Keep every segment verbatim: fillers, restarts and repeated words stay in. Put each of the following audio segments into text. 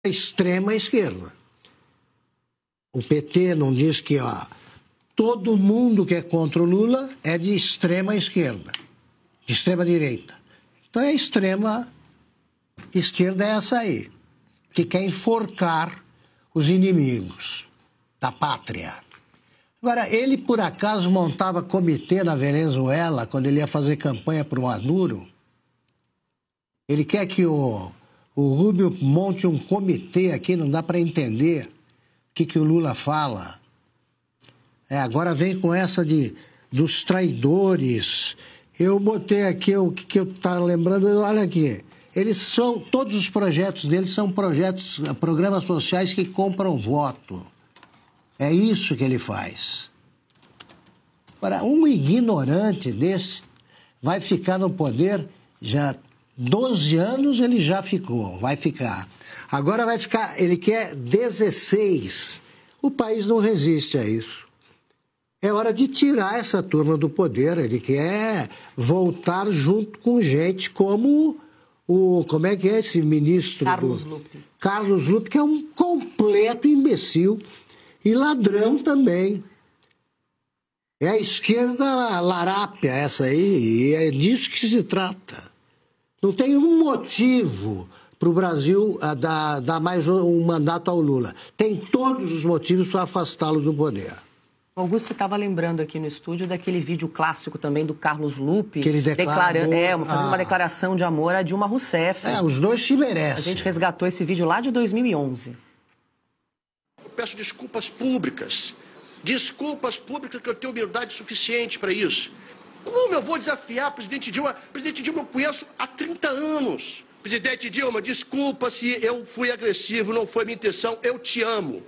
extrema esquerda. O P T não diz que ó, todo mundo que é contra o Lula é de extrema esquerda, de extrema direita. Então a extrema esquerda é essa aí, que quer enforcar os inimigos da pátria. Agora, ele por acaso montava comitê na Venezuela quando ele ia fazer campanha para o Maduro? Ele quer que o, o Rubio monte um comitê aqui, não dá para entender o que, que o Lula fala. É, agora vem com essa de, dos traidores. Eu botei aqui o que, que eu estava lembrando, olha aqui. Eles são, todos os projetos deles são projetos, programas sociais que compram voto. É isso que ele faz. Agora, um ignorante desse vai ficar no poder já doze anos, ele já ficou, vai ficar. Agora vai ficar, ele quer dezesseis. O país não resiste a isso. É hora de tirar essa turma do poder. Ele quer voltar junto com gente como o, como é que é esse ministro? Carlos do, Lupe. Carlos Lupe, que é um completo imbecil. E ladrão também. É a esquerda larápia essa aí, e é disso que se trata. Não tem um motivo para o Brasil uh, dar, dar mais um, um mandato ao Lula. Tem todos os motivos para afastá-lo do poder. Augusto estava lembrando aqui no estúdio daquele vídeo clássico também do Carlos Lupe. Que ele declarou, é, fazendo a... uma declaração de amor a Dilma Rousseff. É, os dois se merecem. A gente resgatou esse vídeo lá de dois mil e onze. Peço desculpas públicas, desculpas públicas que eu tenho humildade suficiente para isso. Como eu vou desafiar a presidente Dilma? Presidente Dilma eu conheço há trinta anos. Presidente Dilma, desculpa se eu fui agressivo, não foi minha intenção, eu te amo.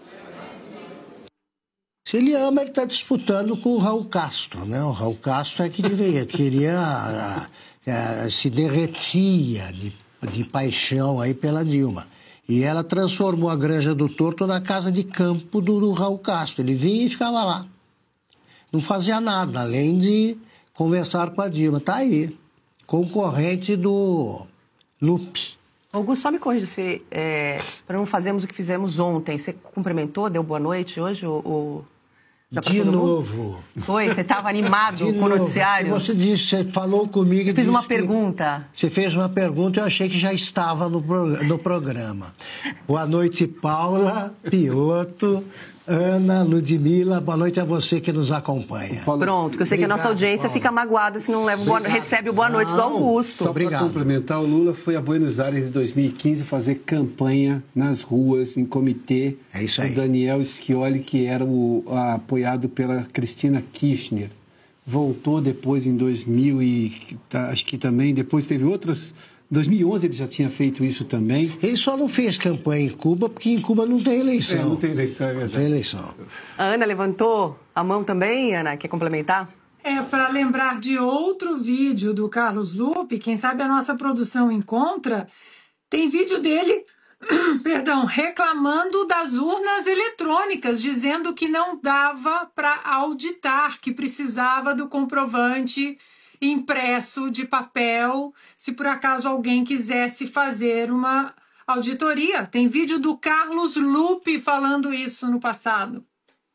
Se ele ama, ele está disputando com o Raul Castro, né? O Raul Castro é que deveria, queria, a, a, a, se derretia de, de paixão aí pela Dilma. E ela transformou a Granja do Torto na casa de campo do, do Raul Castro. Ele vinha e ficava lá. Não fazia nada, além de conversar com a Dilma. Está aí, concorrente do Lupe. Augusto, só me corrija se, é, para não fazermos o que fizemos ontem. Você cumprimentou, deu boa noite hoje? Ou, ou... De novo. Foi? Você estava animado De com novo. o noticiário? Você disse, você falou comigo... Eu fiz uma que... pergunta. Você fez uma pergunta e eu achei que já estava no, pro... no programa. Boa noite, Paula, Piotto, Ana, Ludmila. Boa noite a você que nos acompanha. Pronto, porque eu sei Obrigado, que a nossa audiência Paula. Fica magoada se não leva boa... recebe o boa noite não, do Augusto. Só para complementar, o Lula foi a Buenos Aires em dois mil e quinze fazer campanha nas ruas, em comitê. É isso aí. O Daniel Scioli, que era o, a, apoiado pela Cristina Kirchner. Voltou depois em dois mil e tá, acho que também, depois teve outras... Em dois mil e onze ele já tinha feito isso também. Ele só não fez campanha em Cuba, porque em Cuba não tem eleição. É, não tem eleição, é verdade. Não tem eleição. A Ana levantou a mão também, Ana? Quer complementar? É, para lembrar de outro vídeo do Carlos Lupe, quem sabe a nossa produção encontra, tem vídeo dele, perdão, reclamando das urnas eletrônicas, dizendo que não dava para auditar, que precisava do comprovante impresso de papel, se por acaso alguém quisesse fazer uma auditoria. Tem vídeo do Carlos Lupe falando isso no passado.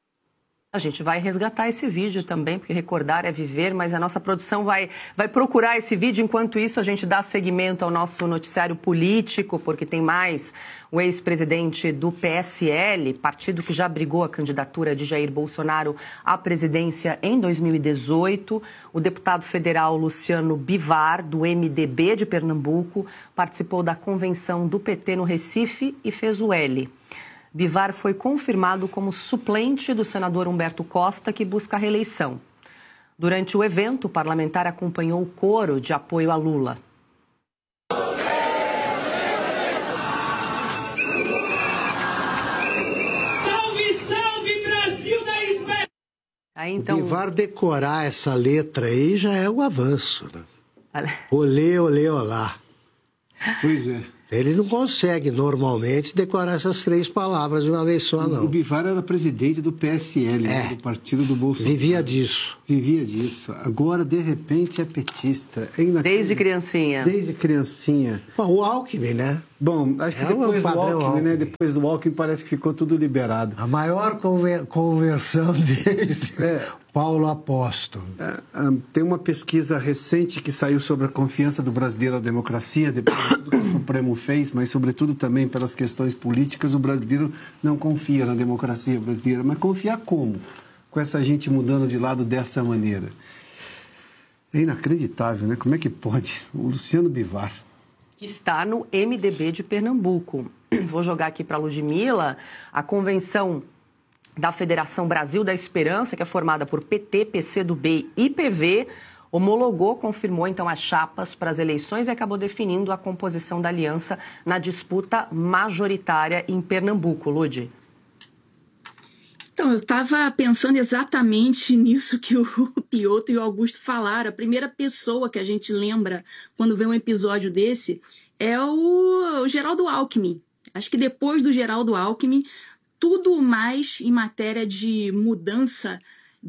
A gente vai resgatar esse vídeo também, porque recordar é viver, mas a nossa produção vai, vai procurar esse vídeo. Enquanto isso, a gente dá seguimento ao nosso noticiário político, porque tem mais o ex-presidente do P S L, partido que já abrigou a candidatura de Jair Bolsonaro à presidência em dois mil e dezoito. O deputado federal Luciano Bivar, do M D B de Pernambuco, participou da convenção do P T no Recife e fez o L. Bivar foi confirmado como suplente do senador Humberto Costa, que busca a reeleição. Durante o evento, o parlamentar acompanhou o coro de apoio a Lula. Salve, salve, Brasil da Espanha! Aí, então... O Bivar decorar essa letra aí já é um avanço, né? Olê, olê, olá. Pois é. Ele não consegue, normalmente, decorar essas três palavras de uma vez só, não. O Bivar era presidente do P S L, é. né, do partido do Bolsonaro. Vivia disso. Vivia disso. Agora, de repente, é petista. É Desde criancinha. Desde criancinha. Bom, o Alckmin, né? Bom, acho que É depois um do padrão Alckmin, Alckmin. né? Depois do Alckmin parece que ficou tudo liberado. A maior conver- conversão deles, É. Paulo Apóstolo. Ah, ah, Tem uma pesquisa recente que saiu sobre a confiança do brasileiro à democracia, depois de tudo que o Supremo fez, mas sobretudo também pelas questões políticas, o brasileiro não confia na democracia brasileira. Mas confiar como? Com essa gente mudando de lado dessa maneira. É inacreditável, né? Como é que pode? O Luciano Bivar. Que está no M D B de Pernambuco. Vou jogar aqui para a Ludmila. A convenção da Federação Brasil da Esperança, que é formada por P T, P C do B e P V, homologou, confirmou então as chapas para as eleições e acabou definindo a composição da aliança na disputa majoritária em Pernambuco. Lud. Então, eu estava pensando exatamente nisso que o Piotr e o Augusto falaram. A primeira pessoa que a gente lembra quando vê um episódio desse é o, o Geraldo Alckmin. Acho que depois do Geraldo Alckmin, tudo mais em matéria de mudança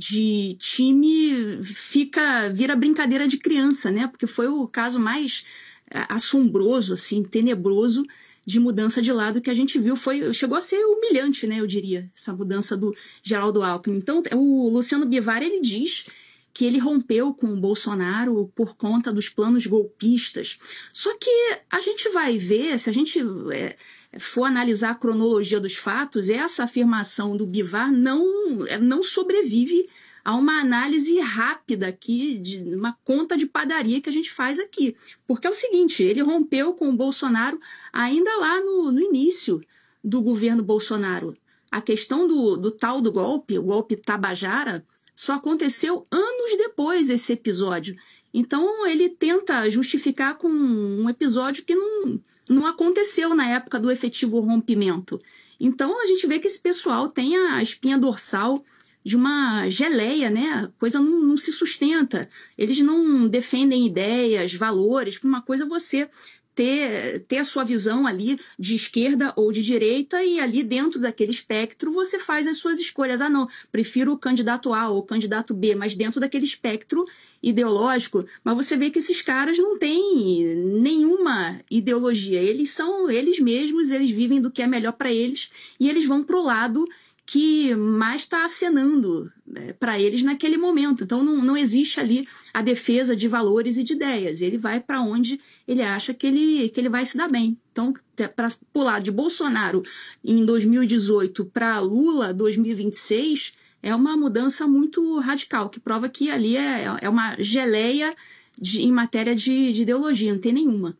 de time fica vira brincadeira de criança, né? Porque foi o caso mais assombroso, assim, tenebroso de mudança de lado que a gente viu. Foi, chegou a ser humilhante, né, eu diria, essa mudança do Geraldo Alckmin. Então, o Luciano Bivar, ele diz que ele rompeu com o Bolsonaro por conta dos planos golpistas. Só que a gente vai ver, se a gente é, for analisar a cronologia dos fatos, essa afirmação do Bivar não, não sobrevive a uma análise rápida aqui, de uma conta de padaria que a gente faz aqui. Porque é o seguinte, ele rompeu com o Bolsonaro ainda lá no, no início do governo Bolsonaro. A questão do, do tal do golpe, o golpe Tabajara, só aconteceu anos depois esse episódio. Então ele tenta justificar com um episódio que não, não aconteceu na época do efetivo rompimento. Então a gente vê que esse pessoal tem a espinha dorsal de uma geleia, né? A coisa não, não se sustenta. Eles não defendem ideias, valores. Uma coisa é você ter, ter a sua visão ali de esquerda ou de direita e ali dentro daquele espectro você faz as suas escolhas. Ah, não, prefiro o candidato A ou o candidato B, mas dentro daquele espectro ideológico. Mas você vê que esses caras não têm nenhuma ideologia. Eles são eles mesmos, eles vivem do que é melhor para eles e eles vão pro lado que mais está acenando é, para eles naquele momento. Então não, não existe ali a defesa de valores e de ideias. Ele vai para onde ele acha que ele, que ele vai se dar bem. Então, para pular de Bolsonaro em dois mil e dezoito para Lula dois mil e vinte e seis é uma mudança muito radical, que prova que ali é, é uma geleia de, em matéria de, de ideologia, não tem nenhuma.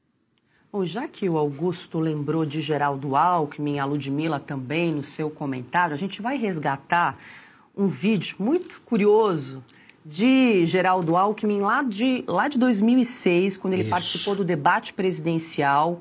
Bom, já que o Augusto lembrou de Geraldo Alckmin, a Ludmila também no seu comentário, a gente vai resgatar um vídeo muito curioso de Geraldo Alckmin lá de, lá de dois mil e seis, quando ele Isso. participou do debate presidencial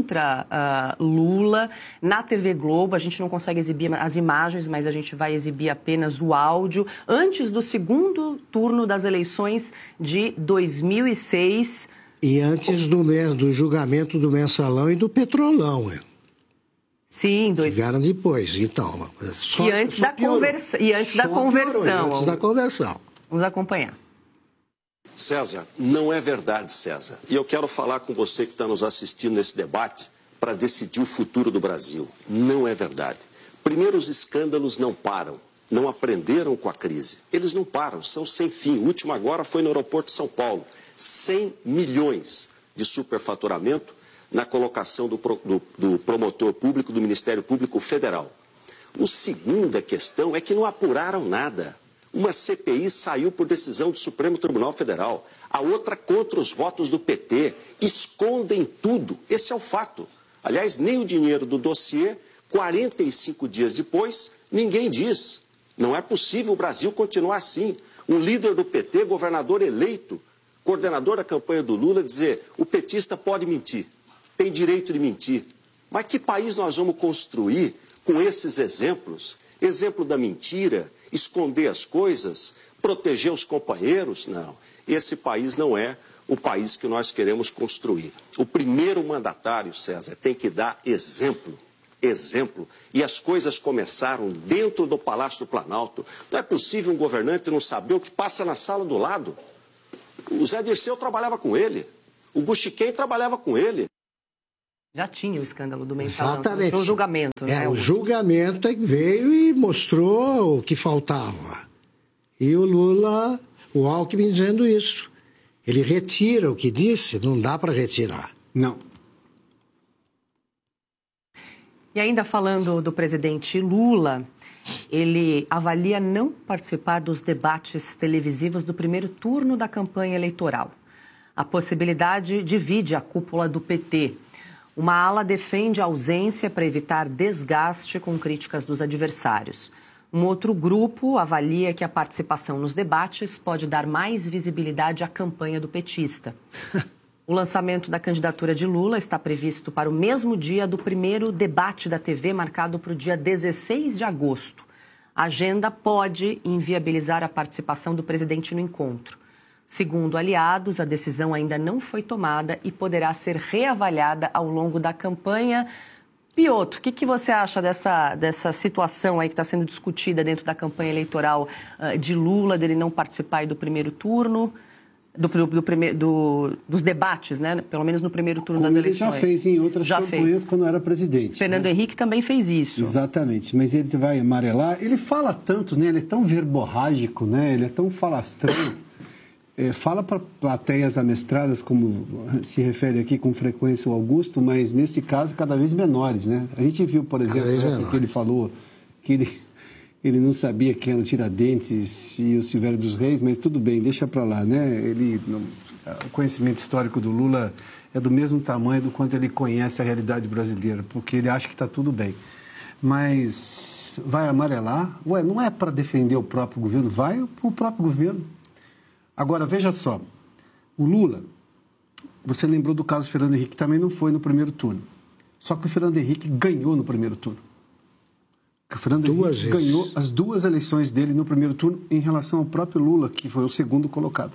contra uh, Lula na T V Globo. A gente não consegue exibir as imagens, mas a gente vai exibir apenas o áudio, antes do segundo turno das eleições de dois mil e seis. E antes do, do julgamento do Mensalão e do Petrolão, é. Sim, dois. Chegaram depois, então. Só, e antes, da, conversa... e antes da conversão. Piorou, antes da conversão. Vamos acompanhar. César, não é verdade, César. E eu quero falar com você que está nos assistindo nesse debate para decidir o futuro do Brasil. Não é verdade. Primeiro, os escândalos não param. Não aprenderam com a crise. Eles não param, são sem fim. O último agora foi no aeroporto de São Paulo. cem milhões de superfaturamento na colocação do, do, do promotor público do Ministério Público Federal. A segunda questão é que não apuraram nada. Uma C P I saiu por decisão do Supremo Tribunal Federal, a outra contra os votos do P T, escondem tudo. Esse é o fato. Aliás, nem o dinheiro do dossiê, quarenta e cinco dias depois, ninguém diz. Não é possível o Brasil continuar assim. Um líder do P T, governador eleito, coordenador da campanha do Lula, dizer: o petista pode mentir, tem direito de mentir. Mas que país nós vamos construir com esses exemplos? Exemplo da mentira, esconder as coisas, proteger os companheiros? Não, esse país não é o país que nós queremos construir. O primeiro mandatário, César, tem que dar exemplo. Exemplo. E as coisas começaram dentro do Palácio do Planalto. Não é possível um governante não saber o que passa na sala do lado. O Zé Dirceu trabalhava com ele. O Guxiquem trabalhava com ele. Já tinha o escândalo do mensalão. Exatamente. O julgamento, né? É, o julgamento é que veio e mostrou o que faltava. E o Lula, o Alckmin dizendo isso. Ele retira o que disse, não dá para retirar. Não. E ainda falando do presidente Lula, ele avalia não participar dos debates televisivos do primeiro turno da campanha eleitoral. A possibilidade divide a cúpula do P T. Uma ala defende a ausência para evitar desgaste com críticas dos adversários. Um outro grupo avalia que a participação nos debates pode dar mais visibilidade à campanha do petista. O lançamento da candidatura de Lula está previsto para o mesmo dia do primeiro debate da T V, marcado para o dia dezesseis de agosto. A agenda pode inviabilizar a participação do presidente no encontro. Segundo aliados, a decisão ainda não foi tomada e poderá ser reavaliada ao longo da campanha. Piotr, o que, que você acha dessa, dessa situação aí que está sendo discutida dentro da campanha eleitoral uh, de Lula, dele não participar aí do primeiro turno, do, do, do, prime, do, dos debates, né? Pelo menos no primeiro turno Como das ele eleições. já fez em outras já campanhas fez. Quando era presidente. Fernando né? Henrique também fez isso. Exatamente, mas ele vai amarelar. Ele fala tanto, né? Ele é tão verborrágico, né? Ele é tão falastrão. É, fala para plateias amestradas, como se refere aqui com frequência o Augusto, mas nesse caso cada vez menores, né? A gente viu, por exemplo, essa que ele falou, que ele, ele não sabia quem era o Tiradentes e o Silvério dos Reis, mas tudo bem, deixa para lá, né? Ele, não, o conhecimento histórico do Lula é do mesmo tamanho do quanto ele conhece a realidade brasileira, porque ele acha que está tudo bem. Mas vai amarelar? Ué, não é para defender o próprio governo, vai para o próprio governo. Agora, veja só, o Lula, você lembrou do caso do Fernando Henrique, que também não foi no primeiro turno. Só que o Fernando Henrique ganhou no primeiro turno. O Fernando duas Henrique vezes. ganhou as duas eleições dele no primeiro turno em relação ao próprio Lula, que foi o segundo colocado.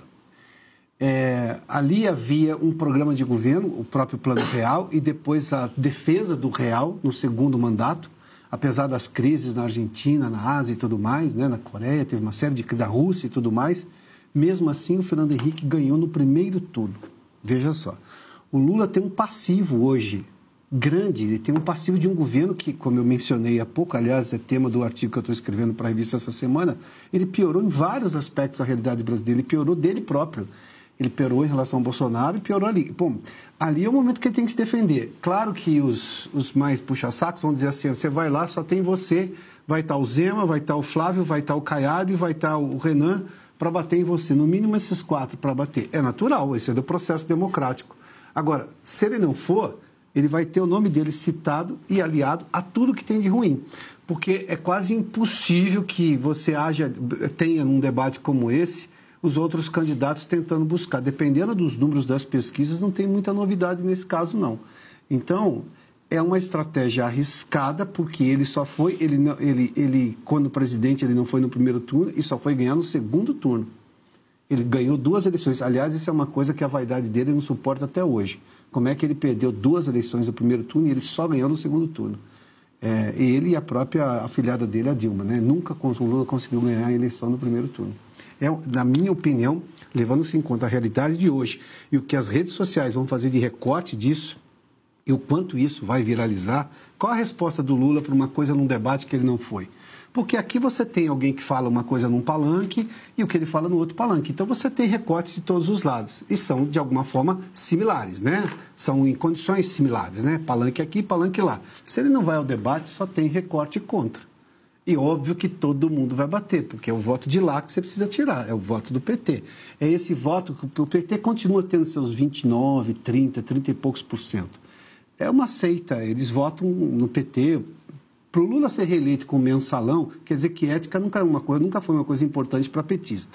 É, ali havia um programa de governo, o próprio Plano Real, e depois a defesa do Real no segundo mandato, apesar das crises na Argentina, na Ásia e tudo mais, né, na Coreia, teve uma série de crises, da Rússia e tudo mais. Mesmo assim, o Fernando Henrique ganhou no primeiro turno. Veja só, o Lula tem um passivo hoje grande, ele tem um passivo de um governo que, como eu mencionei há pouco, aliás, é tema do artigo que eu estou escrevendo para a revista essa semana, ele piorou em vários aspectos da realidade brasileira, ele piorou dele próprio. Ele piorou em relação ao Bolsonaro e piorou ali. Bom, ali é o momento que ele tem que se defender. Claro que os, os mais puxa-sacos vão dizer assim, você vai lá, só tem você, vai estar o Zema, vai estar o Flávio, vai estar o Caiado e vai estar o Renan, para bater em você, no mínimo esses quatro para bater. É natural, esse é do processo democrático. Agora, se ele não for, ele vai ter o nome dele citado e aliado a tudo que tem de ruim. Porque é quase impossível que você haja, tenha num debate como esse, os outros candidatos tentando buscar. Dependendo dos números das pesquisas, não tem muita novidade nesse caso, não. Então, é uma estratégia arriscada, porque ele só foi, ele, ele, ele, quando presidente, ele não foi no primeiro turno e só foi ganhar no segundo turno. Ele ganhou duas eleições. Aliás, isso é uma coisa que a vaidade dele não suporta até hoje. Como é que ele perdeu duas eleições no primeiro turno e ele só ganhou no segundo turno? É, ele e a própria afilhada dele, a Dilma, né? Nunca o Lula conseguiu ganhar a eleição no primeiro turno. É, na minha opinião, levando-se em conta a realidade de hoje e o que as redes sociais vão fazer de recorte disso, e o quanto isso vai viralizar, qual a resposta do Lula para uma coisa num debate que ele não foi? Porque aqui você tem alguém que fala uma coisa num palanque e o que ele fala no outro palanque. Então você tem recortes de todos os lados e são, de alguma forma, similares, né? São em condições similares, né? Palanque aqui, palanque lá. Se ele não vai ao debate, só tem recorte contra. E óbvio que todo mundo vai bater, porque é o voto de lá que você precisa tirar, é o voto do P T. É esse voto que o P T continua tendo seus vinte e nove, trinta, trinta e poucos por cento. É uma seita, eles votam no P T. Para o Lula ser reeleito com mensalão, quer dizer que ética nunca, é uma coisa, nunca foi uma coisa importante para petista.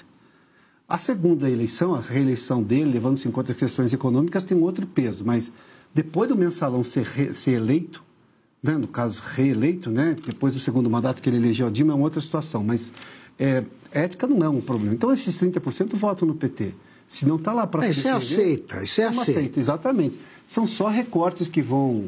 A segunda eleição, a reeleição dele, levando-se em conta as questões econômicas, tem um outro peso, mas depois do mensalão ser, re, ser eleito, né, no caso reeleito, né, depois do segundo mandato que ele elegeu a Dilma, é uma outra situação, mas é, ética não é um problema. Então esses trinta por cento votam no P T. Se não está lá para... É, isso é aceita, isso é aceita. aceita. Exatamente. São só recortes que vão,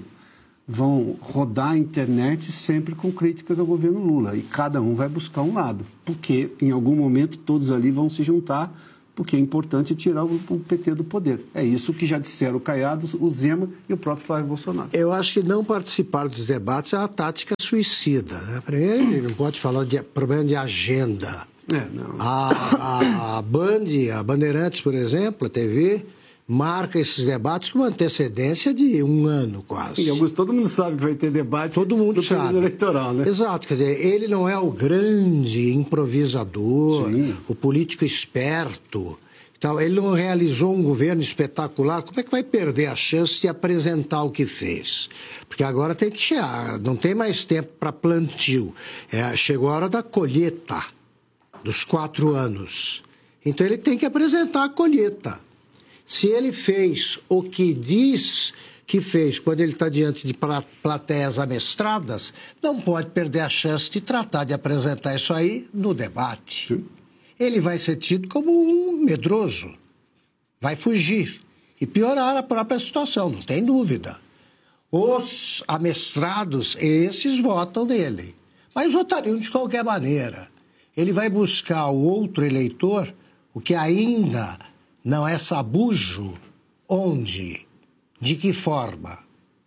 vão rodar a internet sempre com críticas ao governo Lula. E cada um vai buscar um lado. Porque, em algum momento, todos ali vão se juntar porque é importante tirar o, o P T do poder. É isso que já disseram o Caiado, o Zema e o próprio Flávio Bolsonaro. Eu acho que não participar dos debates é uma tática suicida, né? Primeiro, ele não pode falar de problema de agenda. É, não. A, a, a Band, a Bandeirantes, por exemplo, a T V, marca esses debates com antecedência de um ano quase. E Augusto, todo mundo sabe que vai ter debate todo mundo no sabe. período eleitoral, né? Exato, quer dizer, ele não é o grande improvisador, Sim. o político esperto. Então, ele não realizou um governo espetacular. Como é que vai perder a chance de apresentar o que fez? Porque agora tem que chegar, não tem mais tempo para plantio. É, chegou a hora da colheita, dos quatro anos. Então, ele tem que apresentar a colheita. Se ele fez o que diz que fez quando ele está diante de plateias amestradas, não pode perder a chance de tratar de apresentar isso aí no debate. Sim. Ele vai ser tido como um medroso, vai fugir e piorar a própria situação, não tem dúvida. Os amestrados, esses votam nele, mas votariam de qualquer maneira. Ele vai buscar o outro eleitor, o que ainda não é sabujo, onde, de que forma?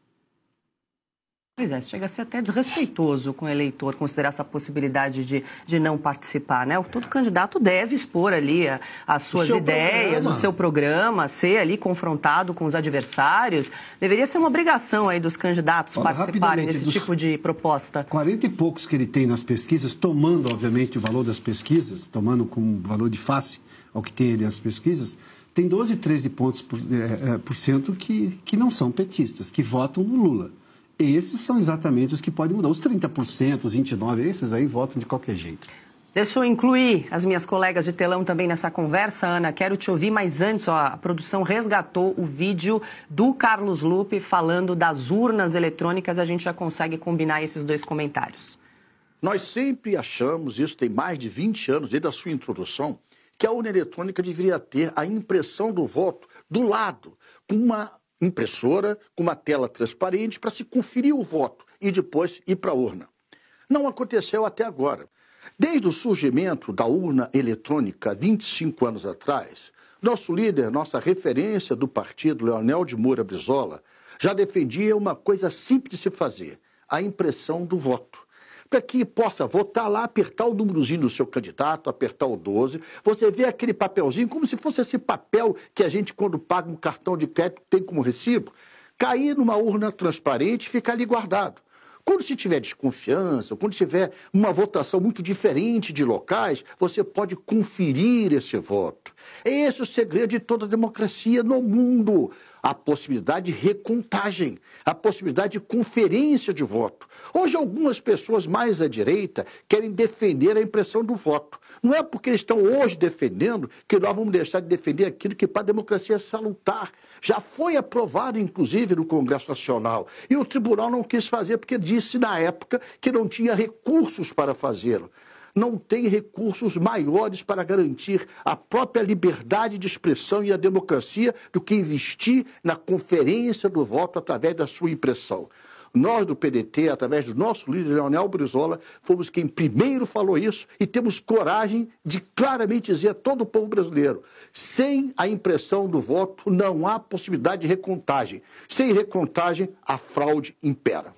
Pois é, chega a ser até desrespeitoso com o eleitor considerar essa possibilidade de, de não participar, né? Todo candidato deve expor ali a, as suas ideias, programa. o seu programa, ser ali confrontado com os adversários. Deveria ser uma obrigação aí dos candidatos Olha, participarem desse tipo de proposta. quarenta e poucos que ele tem nas pesquisas, tomando, obviamente, o valor das pesquisas, tomando como valor de face ao que tem ele nas pesquisas, tem doze, treze pontos por, é, por cento que, que não são petistas, que votam no Lula. Esses são exatamente os que podem mudar. Os trinta por cento, os vinte e nove por cento, esses aí votam de qualquer jeito. Deixa eu incluir as minhas colegas de telão também nessa conversa, Ana. Quero te ouvir, mas antes, ó, a produção resgatou o vídeo do Carlos Lupe falando das urnas eletrônicas. A gente já consegue combinar esses dois comentários. Nós sempre achamos, isso tem mais de vinte anos, desde a sua introdução, que a urna eletrônica deveria ter a impressão do voto do lado, com uma impressora, com uma tela transparente para se conferir o voto e depois ir para a urna. Não aconteceu até agora. Desde o surgimento da urna eletrônica, vinte e cinco anos atrás, nosso líder, nossa referência do partido, Leonel de Moura Brizola, já defendia uma coisa simples de se fazer, a impressão do voto. Para que possa votar lá, apertar o númerozinho do seu candidato, apertar o doze, você vê aquele papelzinho, como se fosse esse papel que a gente, quando paga um cartão de crédito, tem como recibo, cair numa urna transparente e ficar ali guardado. Quando se tiver desconfiança, quando tiver uma votação muito diferente de locais, você pode conferir esse voto. É esse o segredo de toda a democracia no mundo. A possibilidade de recontagem, a possibilidade de conferência de voto. Hoje, algumas pessoas mais à direita querem defender a impressão do voto. Não é porque eles estão hoje defendendo que nós vamos deixar de defender aquilo que para a democracia é salutar. Já foi aprovado, inclusive, no Congresso Nacional. E o tribunal não quis fazer porque disse, na época, que não tinha recursos para fazê-lo. Não tem recursos maiores para garantir a própria liberdade de expressão e a democracia do que investir na conferência do voto através da sua impressão. Nós do P D T, através do nosso líder Leonel Brizola, fomos quem primeiro falou isso e temos coragem de claramente dizer a todo o povo brasileiro, sem a impressão do voto não há possibilidade de recontagem. Sem recontagem, a fraude impera.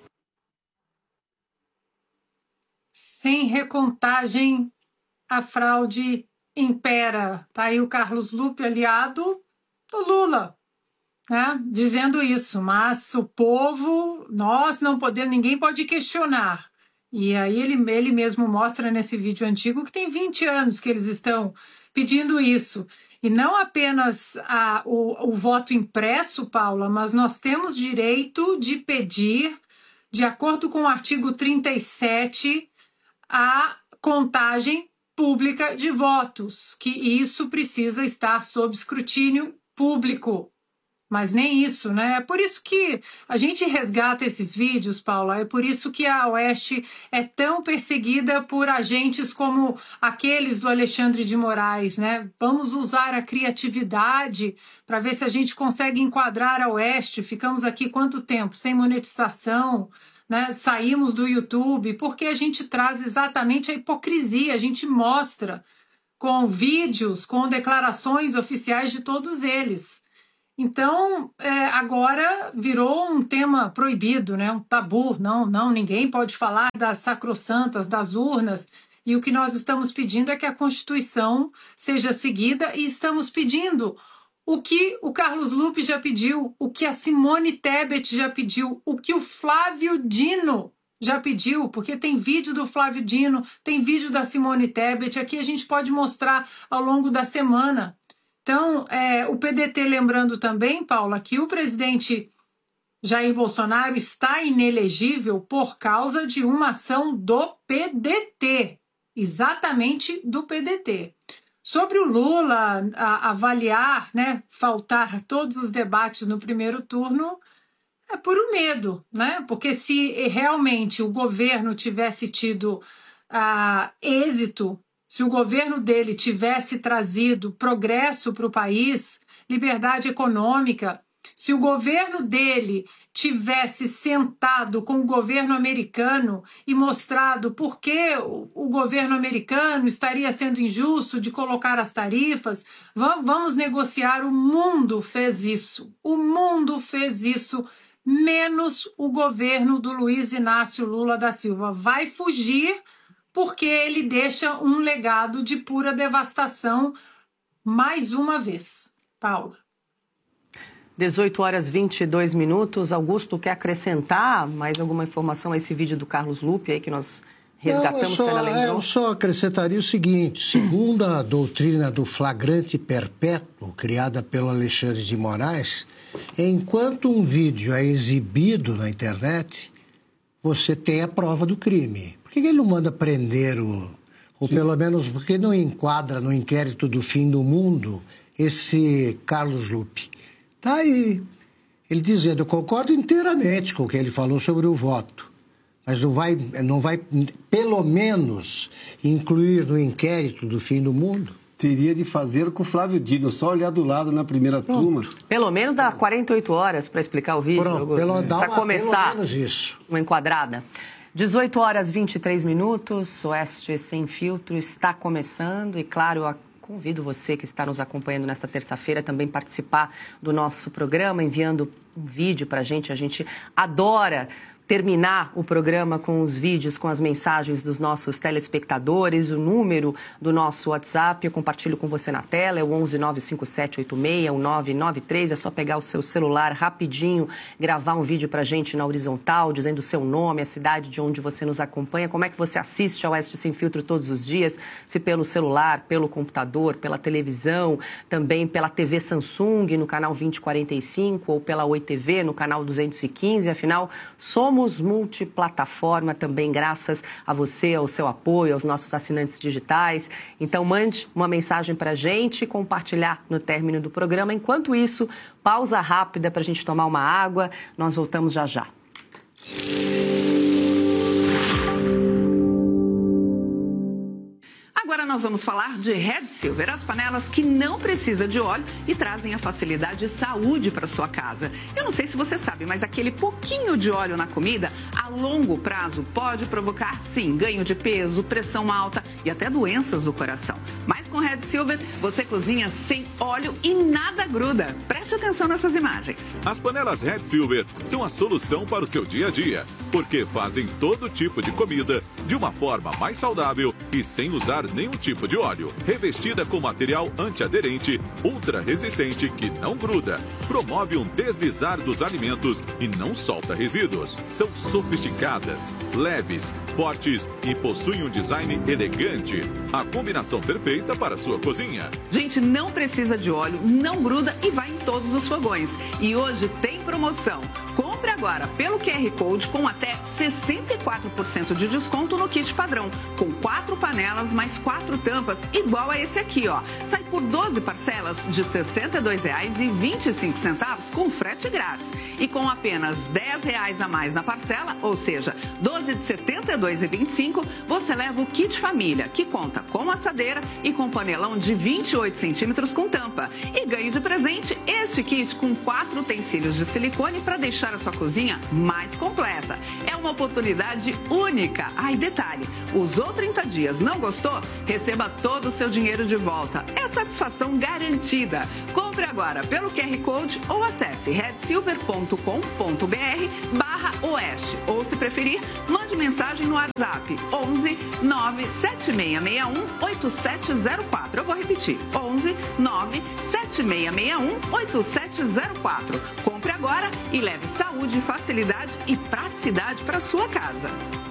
Sem recontagem, a fraude impera. Está aí o Carlos Lupe, aliado do Lula, né, dizendo isso. Mas o povo, nós não podemos, ninguém pode questionar. E aí ele, ele mesmo mostra nesse vídeo antigo que tem vinte anos que eles estão pedindo isso. E não apenas a, o, o voto impresso, Paula, mas nós temos direito de pedir, de acordo com o artigo trinta e sete, a contagem pública de votos, que isso precisa estar sob escrutínio público. Mas nem isso, né? É por isso que a gente resgata esses vídeos, Paula, é por isso que a Oeste é tão perseguida por agentes como aqueles do Alexandre de Moraes, né? Vamos usar a criatividade para ver se a gente consegue enquadrar a Oeste. Ficamos aqui quanto tempo? Sem monetização, né? Saímos do YouTube, porque a gente traz exatamente a hipocrisia, a gente mostra com vídeos, com declarações oficiais de todos eles. Então, é, agora virou um tema proibido, né? Um tabu. Não, não, ninguém pode falar das sacrossantas, das urnas. E o que nós estamos pedindo é que a Constituição seja seguida e estamos pedindo o que o Carlos Lupe já pediu, o que a Simone Tebet já pediu, o que o Flávio Dino já pediu, porque tem vídeo do Flávio Dino, tem vídeo da Simone Tebet, aqui a gente pode mostrar ao longo da semana. Então, é, o P D T, lembrando também, Paula, que o presidente Jair Bolsonaro está inelegível por causa de uma ação do P D T, exatamente do P D T. Sobre o Lula a, avaliar, né, faltar todos os debates no primeiro turno, é por um medo, né? Porque se realmente o governo tivesse tido uh, êxito, se o governo dele tivesse trazido progresso para o país, liberdade econômica, se o governo dele tivesse sentado com o governo americano e mostrado por que o, o governo americano estaria sendo injusto de colocar as tarifas, vamos, vamos negociar. O mundo fez isso. O mundo fez isso, menos o governo do Luiz Inácio Lula da Silva. Vai fugir porque ele deixa um legado de pura devastação mais uma vez. Paula. dezoito horas e vinte e dois minutos. Augusto, quer acrescentar mais alguma informação a esse vídeo do Carlos Lupe aí que nós resgatamos? Não, eu, só, é, eu só acrescentaria o seguinte: segundo a doutrina do flagrante perpétuo, criada pelo Alexandre de Moraes, enquanto um vídeo é exibido na internet, você tem a prova do crime. Por que ele não manda prender o... Ou Sim. pelo menos, por que não enquadra no inquérito do fim do mundo esse Carlos Lupe? Está aí. Ele dizendo, eu concordo inteiramente com o que ele falou sobre o voto, mas não vai, não vai pelo menos, incluir no inquérito do fim do mundo? Teria de fazer com o Flávio Dino, só olhar do lado na primeira Pronto. turma. Pelo menos dá quarenta e oito horas para explicar o vídeo. Para começar, pelo menos isso. Uma enquadrada. dezoito horas e vinte e três minutos, Oeste Sem Filtro está começando e, claro, eu convido você que está nos acompanhando nesta terça-feira também participar do nosso programa, enviando um vídeo para a gente. A gente adora terminar o programa com os vídeos, com as mensagens dos nossos telespectadores, o número do nosso WhatsApp, eu compartilho com você na tela, é o onze nove cinco sete oito seis um nove nove três, é só pegar o seu celular rapidinho, gravar um vídeo pra gente na horizontal, dizendo o seu nome, a cidade de onde você nos acompanha, como é que você assiste ao Oeste Sem Filtro todos os dias, se pelo celular, pelo computador, pela televisão, também pela T V Samsung no canal vinte e quarenta e cinco ou pela Oi T V no canal duzentos e quinze, afinal, somos multiplataforma também graças a você, ao seu apoio, aos nossos assinantes digitais. Então mande uma mensagem para a gente e compartilhar no término do programa. Enquanto isso, pausa rápida para a gente tomar uma água. Nós voltamos já já. Agora nós vamos falar de Red Silver, as panelas que não precisam de óleo e trazem a facilidade e saúde para sua casa. Eu não sei se você sabe, mas aquele pouquinho de óleo na comida, a longo prazo, pode provocar, sim, ganho de peso, pressão alta e até doenças do coração. Mas com Red Silver, você cozinha sem óleo e nada gruda. Preste atenção nessas imagens. As panelas Red Silver são a solução para o seu dia a dia, porque fazem todo tipo de comida de uma forma mais saudável e sem usar nenhum tipo de óleo. Revestida com material antiaderente, ultra resistente que não gruda, promove um deslizar dos alimentos e não solta resíduos. São sofisticadas, leves, fortes e possuem um design elegante. A combinação perfeita para a sua cozinha. Gente, não precisa de óleo, não gruda e vai em todos os fogões. E hoje tem promoção. Compre agora pelo Q R Code com até sessenta e quatro por cento de desconto no kit padrão, com quatro panelas mais quatro tampas, igual a esse aqui, ó. Sai por doze parcelas de sessenta e dois reais e vinte e cinco centavos com frete grátis. E com apenas dez reais a mais na parcela, ou seja, doze de setenta e dois reais e vinte e cinco centavos, você leva o kit família, que conta com assadeira e com panelão de vinte e oito centímetros com tampa. E ganhe de presente este kit com quatro utensílios de silicone para deixar a sua sua cozinha mais completa. É uma oportunidade única. Ah, e detalhe, usou trinta dias, não gostou? Receba todo o seu dinheiro de volta. É satisfação garantida. Compre agora pelo Q R Code ou acesse red silver ponto com ponto b r barra oeste. Ou, se preferir, mande mensagem no WhatsApp onze nove sete seis seis um oito sete zero quatro. Eu vou repetir, onze nove sete seis seis um oito sete zero quatro. Compre agora e leve saúde, facilidade e praticidade para sua casa.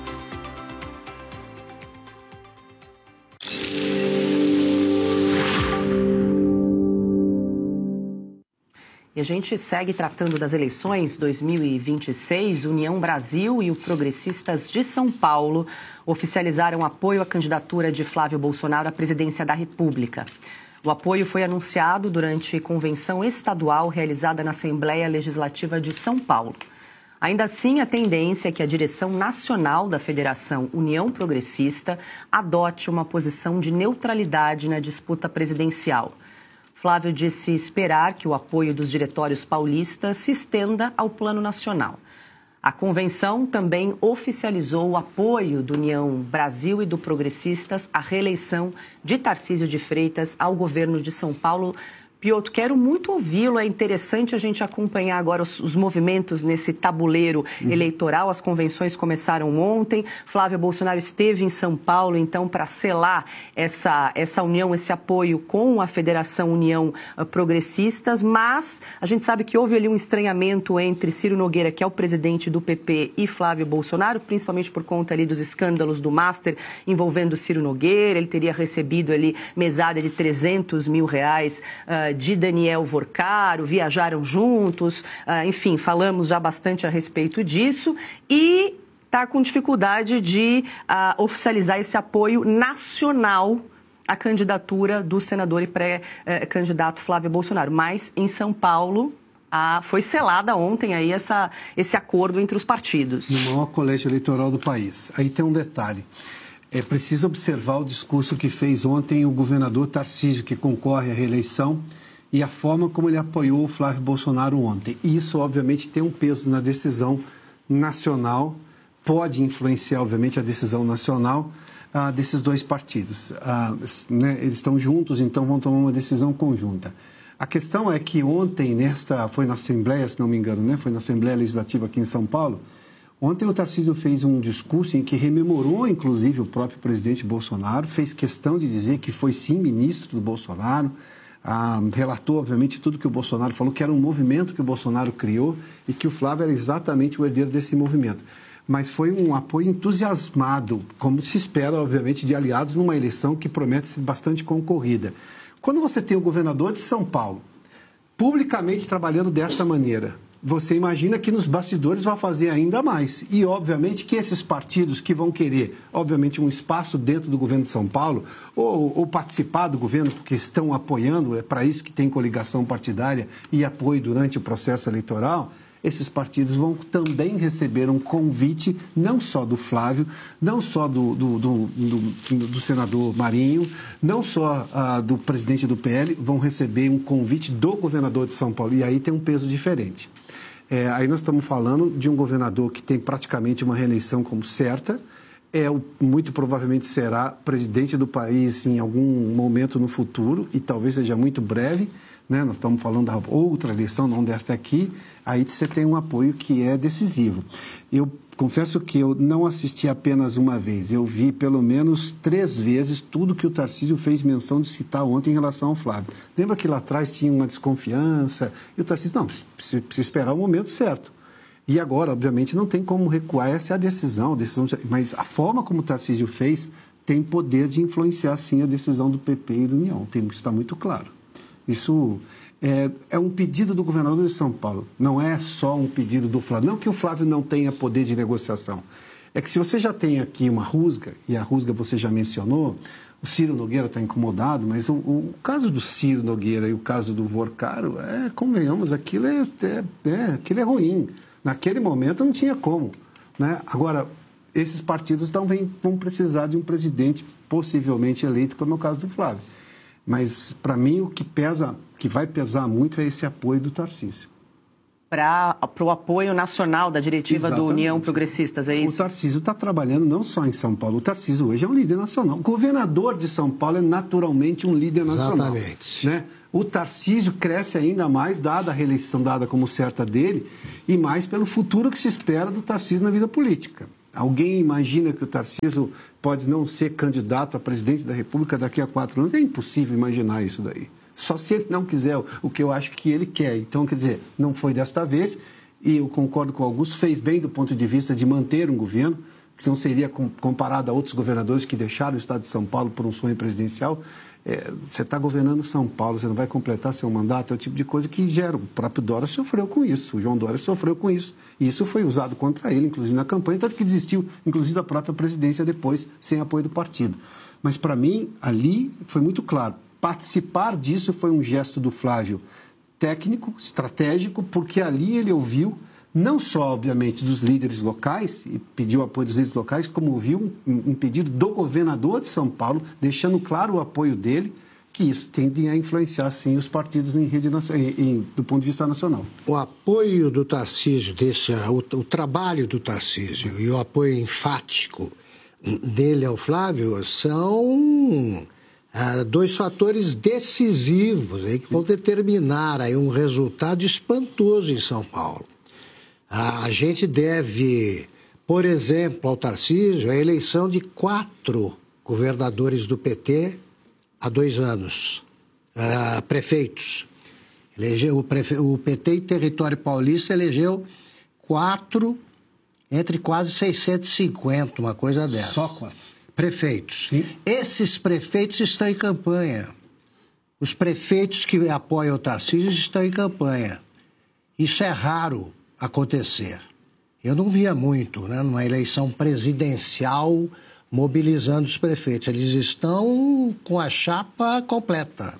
E a gente segue tratando das eleições dois mil e vinte e seis. União Brasil e o Progressistas de São Paulo oficializaram apoio à candidatura de Flávio Bolsonaro à presidência da República. O apoio foi anunciado durante convenção estadual realizada na Assembleia Legislativa de São Paulo. Ainda assim, a tendência é que a direção nacional da Federação União Progressista adote uma posição de neutralidade na disputa presidencial. Flávio disse esperar que o apoio dos diretórios paulistas se estenda ao plano nacional. A convenção também oficializou o apoio do União Brasil e do Progressistas à reeleição de Tarcísio de Freitas ao governo de São Paulo. Piotr, quero muito ouvi-lo. É interessante a gente acompanhar agora os, os movimentos nesse tabuleiro uhum. eleitoral. As convenções começaram ontem. Flávio Bolsonaro esteve em São Paulo, então, para selar essa, essa união, esse apoio com a Federação União Progressistas. Mas a gente sabe que houve ali um estranhamento entre Ciro Nogueira, que é o presidente do P P, e Flávio Bolsonaro, principalmente por conta ali dos escândalos do Master envolvendo Ciro Nogueira. Ele teria recebido ali mesada de trezentos mil reais uh, de Daniel Vorcaro, viajaram juntos, uh, enfim, falamos já bastante a respeito disso e está com dificuldade de uh, oficializar esse apoio nacional à candidatura do senador e pré-candidato Flávio Bolsonaro. Mas em São Paulo uh, foi selada ontem aí essa, esse acordo entre os partidos. No maior colégio eleitoral do país. Aí tem um detalhe. É preciso observar o discurso que fez ontem o governador Tarcísio, que concorre à reeleição, e a forma como ele apoiou o Flávio Bolsonaro ontem. Isso, obviamente, tem um peso na decisão nacional, pode influenciar, obviamente, a decisão nacional ah, desses dois partidos. Ah, né, eles estão juntos, então vão tomar uma decisão conjunta. A questão é que ontem, nesta, foi na Assembleia, se não me engano, né, foi na Assembleia Legislativa aqui em São Paulo, ontem o Tarcísio fez um discurso em que rememorou, inclusive, o próprio presidente Bolsonaro, fez questão de dizer que foi, sim, ministro do Bolsonaro, ah, relatou, obviamente, tudo que o Bolsonaro falou, que era um movimento que o Bolsonaro criou e que o Flávio era exatamente o herdeiro desse movimento. Mas foi um apoio entusiasmado, como se espera, obviamente, de aliados numa eleição que promete ser bastante concorrida. Quando você tem o governador de São Paulo publicamente trabalhando dessa maneira, você imagina que nos bastidores vai fazer ainda mais. E, obviamente, que esses partidos que vão querer, obviamente, um espaço dentro do governo de São Paulo, ou, ou participar do governo porque estão apoiando, é para isso que tem coligação partidária e apoio durante o processo eleitoral, esses partidos vão também receber um convite, não só do Flávio, não só do, do, do, do, do senador Marinho, não só uh, do presidente do P L, vão receber um convite do governador de São Paulo. E aí tem um peso diferente. É, aí nós estamos falando de um governador que tem praticamente uma reeleição como certa, é, muito provavelmente será presidente do país em algum momento no futuro, e talvez seja muito breve, né? Nós estamos falando da outra eleição, não desta aqui, aí você tem um apoio que é decisivo. Eu confesso que eu não assisti apenas uma vez, eu vi pelo menos três vezes tudo que o Tarcísio fez menção de citar ontem em relação ao Flávio. Lembra que lá atrás tinha uma desconfiança? E o Tarcísio, não, precisa, precisa esperar o momento certo. E agora, obviamente, não tem como recuar, essa é a decisão, a decisão, mas a forma como o Tarcísio fez tem poder de influenciar, sim, a decisão do P P e do União, tem, isso está muito claro. Isso é, é um pedido do governador de São Paulo, não é só um pedido do Flávio. Não que o Flávio não tenha poder de negociação, é que se você já tem aqui uma rusga, e a rusga você já mencionou, o Ciro Nogueira está incomodado, mas o, o caso do Ciro Nogueira e o caso do Vorcaro, é, convenhamos, aquilo é, é, é, aquilo é ruim. Naquele momento não tinha como, né? Agora, esses partidos também vão precisar de um presidente possivelmente eleito, como é o caso do Flávio. Mas, para mim, o que pesa, que vai pesar muito é esse apoio do Tarcísio. para o apoio nacional da diretiva Exatamente. do União Progressistas, é isso? O Tarcísio está trabalhando não só em São Paulo, o Tarcísio hoje é um líder nacional. O governador de São Paulo é naturalmente um líder nacional. Exatamente. Né? O Tarcísio cresce ainda mais, dada a reeleição dada como certa dele, e mais pelo futuro que se espera do Tarcísio na vida política. Alguém imagina que o Tarcísio pode não ser candidato a presidente da República daqui a quatro anos? É impossível imaginar isso daí. Só se ele não quiser o que eu acho que ele quer. Então, quer dizer, não foi desta vez, e eu concordo com o Augusto, fez bem do ponto de vista de manter um governo, que não seria comparado a outros governadores que deixaram o estado de São Paulo por um sonho presidencial. É, você está governando São Paulo, você não vai completar seu mandato, é o tipo de coisa que gera. O próprio Dória sofreu com isso, o João Dória sofreu com isso, e isso foi usado contra ele, inclusive na campanha, tanto que desistiu, inclusive, da própria presidência depois, sem apoio do partido. Mas, para mim, ali foi muito claro. Participar disso foi um gesto do Flávio técnico, estratégico, porque ali ele ouviu, não só, obviamente, dos líderes locais, e pediu apoio dos líderes locais, como ouviu um, um pedido do governador de São Paulo, deixando claro o apoio dele, que isso tende a influenciar, sim, os partidos em rede em, em, do ponto de vista nacional. O apoio do Tarcísio, desse, o, o trabalho do Tarcísio e o apoio enfático dele ao Flávio são... Ah, dois fatores decisivos aí, que vão determinar aí um resultado espantoso em São Paulo. Ah, a gente deve, por exemplo, ao Tarcísio, a eleição de quatro governadores do P T há dois anos, ah, prefeitos. Elegeu, o, prefe... o P T em território paulista elegeu quatro, entre quase seiscentos e cinquenta, uma coisa dessa. Só quatro. Prefeitos. Sim. Esses prefeitos estão em campanha. Os prefeitos que apoiam o Tarcísio estão em campanha. Isso é raro acontecer. Eu não via muito, né, numa eleição presidencial mobilizando os prefeitos. Eles estão com a chapa completa.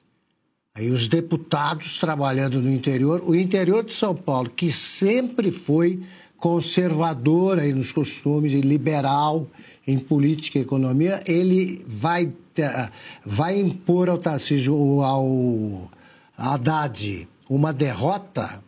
Aí os deputados trabalhando no interior. O interior de São Paulo, que sempre foi conservador aí nos costumes e liberal em política e economia, ele vai, vai impor ao Tarcísio, ao Haddad, uma derrota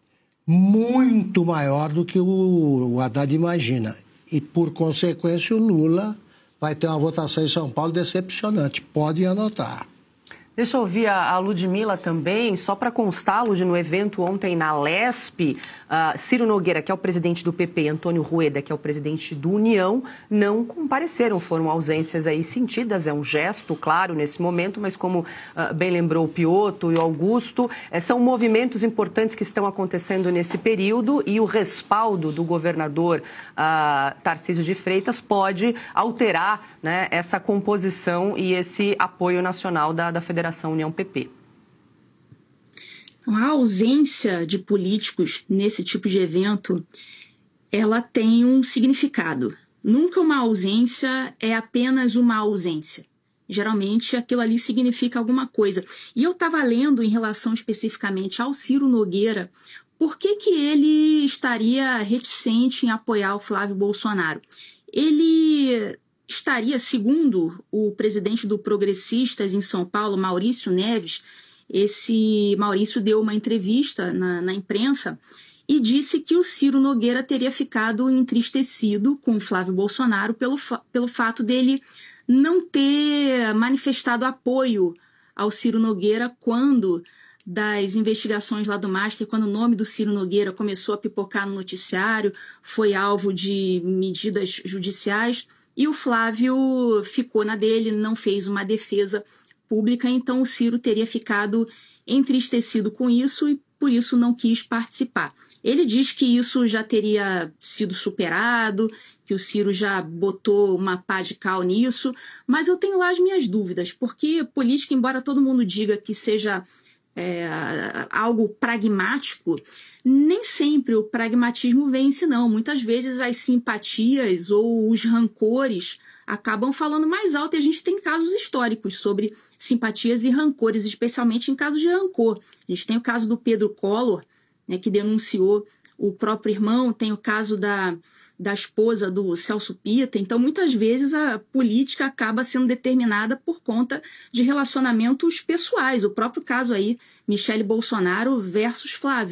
muito maior do que o, o Haddad imagina. E, por consequência, o Lula vai ter uma votação em São Paulo decepcionante. Pode anotar. Deixa eu ouvir a Ludmila também, só para constar, Lud, no evento ontem na Lesp, uh, Ciro Nogueira, que é o presidente do P P, e Antônio Rueda, que é o presidente do União, não compareceram, foram ausências aí sentidas, é um gesto, claro, nesse momento, mas como uh, bem lembrou o Piotto e o Augusto, eh, são movimentos importantes que estão acontecendo nesse período e o respaldo do governador uh, Tarcísio de Freitas pode alterar, né, essa composição e esse apoio nacional da, da Federação União P P. Então, a ausência de políticos nesse tipo de evento, ela tem um significado. Nunca uma ausência é apenas uma ausência. Geralmente, aquilo ali significa alguma coisa. E eu estava lendo em relação especificamente ao Ciro Nogueira, por que que ele estaria reticente em apoiar o Flávio Bolsonaro? Ele estaria, segundo o presidente do Progressistas em São Paulo, Maurício Neves, esse Maurício deu uma entrevista na, na imprensa e disse que o Ciro Nogueira teria ficado entristecido com o Flávio Bolsonaro pelo, pelo fato dele não ter manifestado apoio ao Ciro Nogueira quando das investigações lá do Master, quando o nome do Ciro Nogueira começou a pipocar no noticiário, foi alvo de medidas judiciais. E o Flávio ficou na dele, não fez uma defesa pública, então o Ciro teria ficado entristecido com isso e por isso não quis participar. Ele diz que isso já teria sido superado, que o Ciro já botou uma pá de cal nisso, mas eu tenho lá as minhas dúvidas, porque política, embora todo mundo diga que seja É, algo pragmático, nem sempre o pragmatismo vence, não. Muitas vezes as simpatias ou os rancores acabam falando mais alto e a gente tem casos históricos sobre simpatias e rancores, especialmente em casos de rancor. A gente tem o caso do Pedro Collor, né, que denunciou o próprio irmão, tem o caso da, da esposa do Celso Pitta. Então, muitas vezes a política acaba sendo determinada por conta de relacionamentos pessoais. O próprio caso aí, Michele Bolsonaro versus Flávio.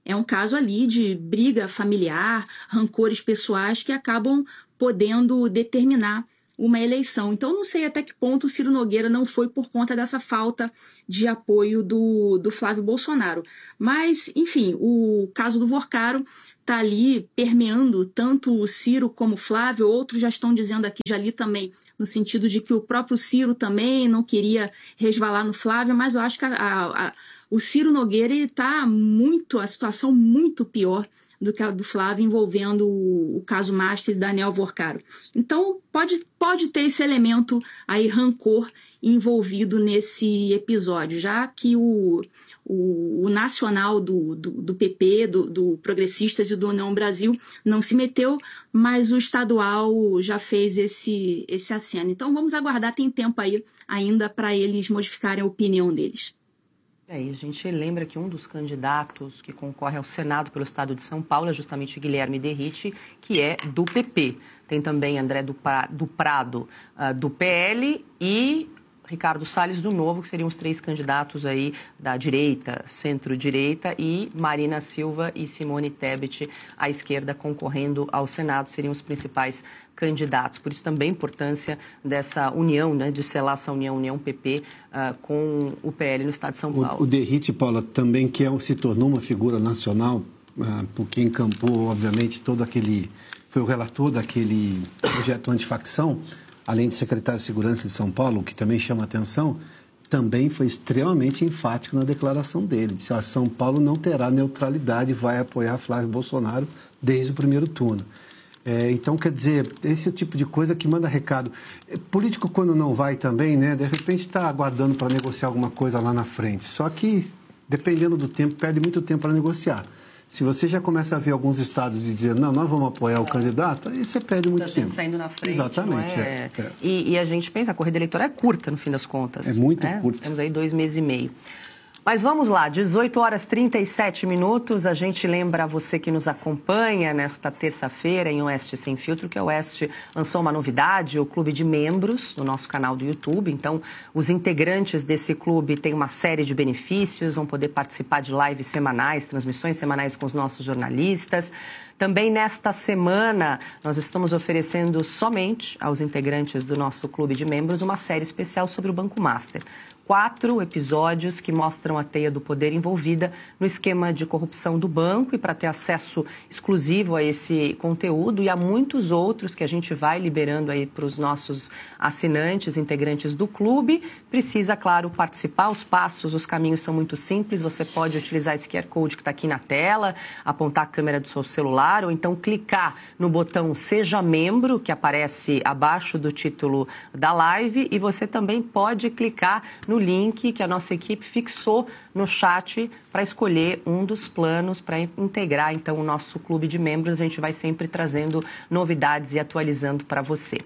é um caso ali de briga familiar, rancores pessoais que acabam podendo determinar uma eleição. Então, não sei até que ponto o Ciro Nogueira não foi por conta dessa falta de apoio do, do Flávio Bolsonaro. Mas, enfim, o caso do Vorcaro está ali permeando tanto o Ciro como o Flávio. Outros já estão dizendo aqui, já li também, no sentido de que o próprio Ciro também não queria resvalar no Flávio, mas eu acho que a, a, a, o Ciro Nogueira está muito, a situação muito pior do que a do Flávio envolvendo o, o caso Master e Daniel Vorcaro. Então, pode, pode ter esse elemento aí, rancor, envolvido nesse episódio, já que o, o, o nacional do, do, do P P, do, do Progressistas e do União Brasil não se meteu, mas o estadual já fez esse, esse aceno. Então, vamos aguardar, tem tempo aí ainda para eles modificarem a opinião deles. É, e a gente lembra que um dos candidatos que concorre ao Senado pelo estado de São Paulo é justamente Guilherme Derrite, que é do P P. Tem também André do, pra, do Prado, uh, do P L, e Ricardo Salles do Novo, que seriam os três candidatos aí da direita, centro-direita, e Marina Silva e Simone Tebet, à esquerda, concorrendo ao Senado, seriam os principais candidatos. Por isso também a importância dessa união, né, de selar essa união, União P P, uh, com o P L no estado de São Paulo. O, o Derrite, Paula, também que é, se tornou uma figura nacional, uh, porque encampou, obviamente, todo aquele... Foi o relator daquele projeto antifacção, além de secretário de Segurança de São Paulo, que também chama atenção, também foi extremamente enfático na declaração dele. Disse, ó, São Paulo não terá neutralidade e vai apoiar Flávio Bolsonaro desde o primeiro turno. É, então, quer dizer, esse é o tipo de coisa que manda recado. Político, quando não vai também, né, de repente está aguardando para negociar alguma coisa lá na frente. Só que, dependendo do tempo, perde muito tempo para negociar. Se você já começa a ver alguns estados e dizer, não, nós vamos apoiar o candidato, aí você perde muito tempo. Saindo na frente. Exatamente. É? É, é. E, e a gente pensa, a corrida eleitoral é curta, no fim das contas. É muito né? curta. Temos aí dois meses e meio. Mas vamos lá, dezoito horas e trinta e sete minutos, a gente lembra a você que nos acompanha nesta terça-feira em Oeste Sem Filtro, que a Oeste lançou uma novidade, o clube de membros no nosso canal do YouTube. Então, os integrantes desse clube têm uma série de benefícios, vão poder participar de lives semanais, transmissões semanais com os nossos jornalistas. Também nesta semana, nós estamos oferecendo somente aos integrantes do nosso clube de membros uma série especial sobre o Banco Master. Quatro episódios que mostram a teia do poder envolvida no esquema de corrupção do banco, e para ter acesso exclusivo a esse conteúdo e a muitos outros que a gente vai liberando aí para os nossos assinantes, integrantes do clube, precisa, claro, participar. Os passos, os caminhos são muito simples. Você pode utilizar esse Q R Code que está aqui na tela, apontar a câmera do seu celular ou então clicar no botão Seja Membro, que aparece abaixo do título da live, e você também pode clicar no no link que a nossa equipe fixou no chat para escolher um dos planos para integrar, então, o nosso clube de membros. A gente vai sempre trazendo novidades e atualizando para você.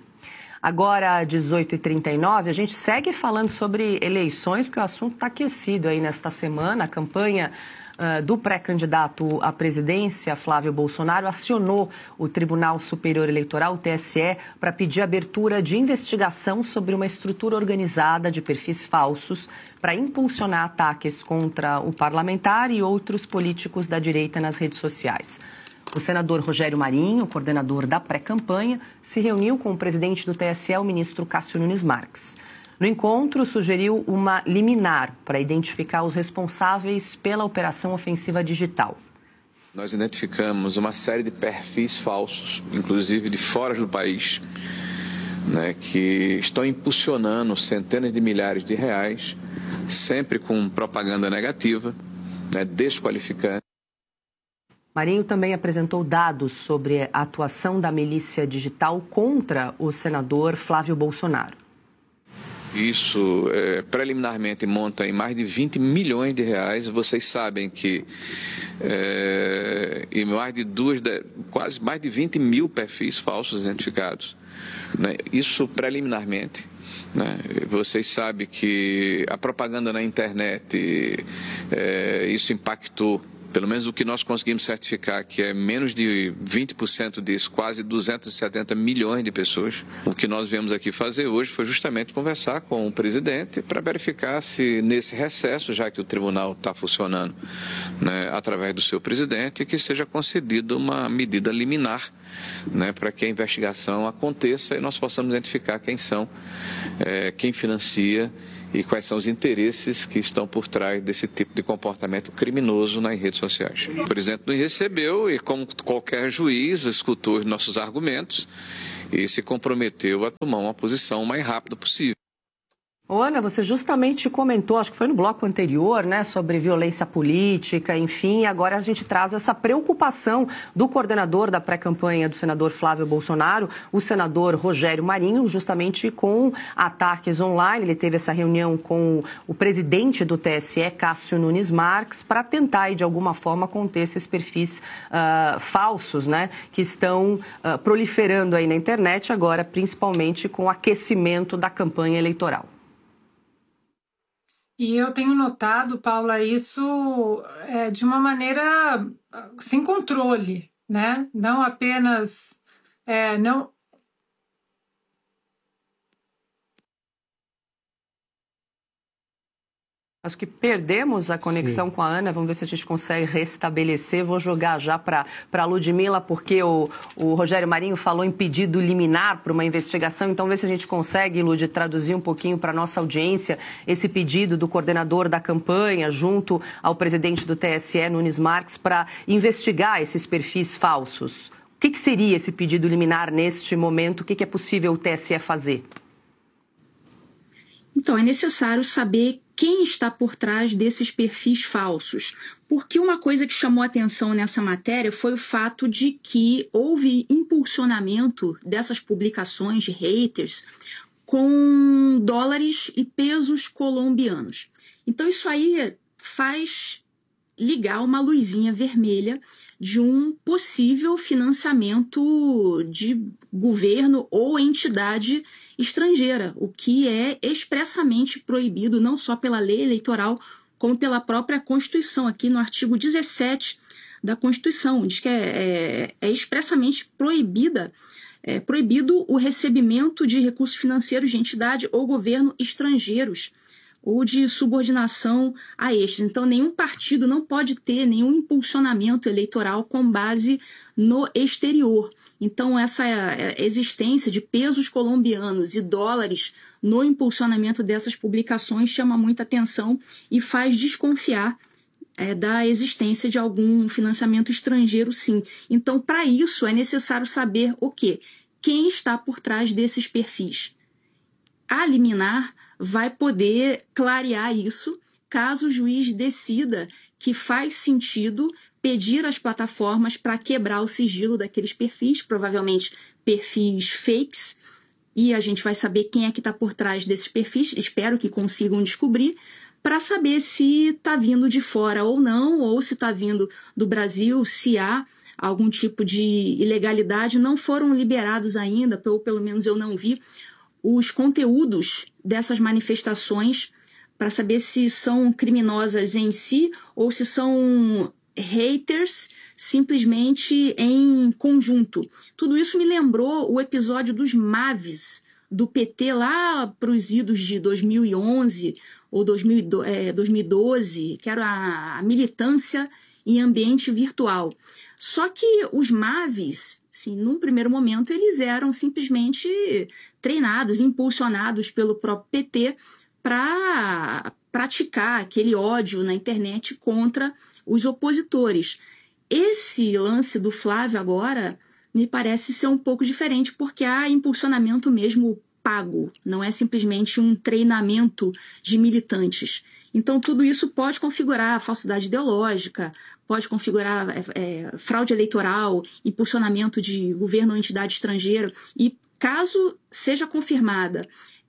Agora, dezoito e trinta e nove, a gente segue falando sobre eleições, porque o assunto está aquecido aí nesta semana. A campanha Uh, do pré-candidato à presidência, Flávio Bolsonaro, acionou o Tribunal Superior Eleitoral, o T S E, para pedir abertura de investigação sobre uma estrutura organizada de perfis falsos para impulsionar ataques contra o parlamentar e outros políticos da direita nas redes sociais. O senador Rogério Marinho, coordenador da pré-campanha, se reuniu com o presidente do T S E, o ministro Cássio Nunes Marques. No encontro, sugeriu uma liminar para identificar os responsáveis pela operação ofensiva digital. Nós identificamos uma série de perfis falsos, inclusive de fora do país, né, que estão impulsionando centenas de milhares de reais, sempre com propaganda negativa, né, desqualificante. Marinho também apresentou dados sobre a atuação da milícia digital contra o senador Flávio Bolsonaro. Isso, é, preliminarmente, monta em mais de vinte milhões de reais. Vocês sabem que é, em mais de duas, quase mais de vinte mil perfis falsos identificados. Né? Isso preliminarmente. Né? Vocês sabem que a propaganda na internet, é, isso impactou pelo menos o que nós conseguimos certificar, que é menos de vinte por cento disso, quase duzentos e setenta milhões de pessoas. O que nós viemos aqui fazer hoje foi justamente conversar com o presidente para verificar se nesse recesso, já que o tribunal está funcionando, né, através do seu presidente, que seja concedida uma medida liminar, né, para que a investigação aconteça e nós possamos identificar quem são, é, quem financia e quais são os interesses que estão por trás desse tipo de comportamento criminoso nas redes sociais. O presidente nos recebeu e, como qualquer juiz, escutou os nossos argumentos e se comprometeu a tomar uma posição o mais rápido possível. Ana, você justamente comentou, acho que foi no bloco anterior, né, sobre violência política, enfim, agora a gente traz essa preocupação do coordenador da pré-campanha do senador Flávio Bolsonaro, o senador Rogério Marinho, justamente com ataques online. Ele teve essa reunião com o presidente do T S E, Cássio Nunes Marques, para tentar, de alguma forma, conter esses perfis uh, falsos, né, que estão uh, proliferando aí na internet agora, principalmente com o aquecimento da campanha eleitoral. E eu tenho notado, Paula, isso é, de uma maneira sem controle, né? Não apenas... É, não... Acho que perdemos a conexão Sim. com a Ana, vamos ver se a gente consegue restabelecer. Vou jogar já para a Ludmila, porque o, o Rogério Marinho falou em pedido liminar para uma investigação, então vê se a gente consegue, Lud, traduzir um pouquinho para a nossa audiência esse pedido do coordenador da campanha, junto ao presidente do T S E, Nunes Marques, para investigar esses perfis falsos. O que, que seria esse pedido liminar neste momento? O que, que é possível o T S E fazer? Então, é necessário saber quem está por trás desses perfis falsos. Porque uma coisa que chamou atenção nessa matéria foi o fato de que houve impulsionamento dessas publicações de haters com dólares e pesos colombianos. Então, isso aí faz ligar uma luzinha vermelha de um possível financiamento de governo ou entidade estrangeira, o que é expressamente proibido não só pela lei eleitoral, como pela própria Constituição. Aqui no artigo dezessete da Constituição, diz que é, é, é expressamente proibida, é, proibido o recebimento de recursos financeiros de entidade ou governo estrangeiros, ou de subordinação a estes. Então, nenhum partido não pode ter nenhum impulsionamento eleitoral com base no exterior. Então, essa existência de pesos colombianos e dólares no impulsionamento dessas publicações chama muita atenção e faz desconfiar é, da existência de algum financiamento estrangeiro, sim. Então, para isso, é necessário saber o quê? Quem está por trás desses perfis. A liminar vai poder clarear isso caso o juiz decida que faz sentido pedir às plataformas para quebrar o sigilo daqueles perfis, provavelmente perfis fakes, e a gente vai saber quem é que está por trás desses perfis, espero que consigam descobrir, para saber se está vindo de fora ou não, ou se está vindo do Brasil, se há algum tipo de ilegalidade. Não foram liberados ainda, ou pelo menos eu não vi, os conteúdos dessas manifestações para saber se são criminosas em si ou se são haters simplesmente em conjunto. Tudo isso me lembrou o episódio dos Maves do P T lá para os idos de dois mil e onze ou dois mil e doze, que era a militância em ambiente virtual. Só que os Maves, assim, num primeiro momento, eles eram simplesmente treinados, impulsionados pelo próprio P T para praticar aquele ódio na internet contra os opositores. Esse lance do Flávio agora me parece ser um pouco diferente, porque há impulsionamento mesmo pago, não é simplesmente um treinamento de militantes. Então, tudo isso pode configurar falsidade ideológica, pode configurar é, é, fraude eleitoral, impulsionamento de governo ou entidade estrangeira. E caso seja confirmada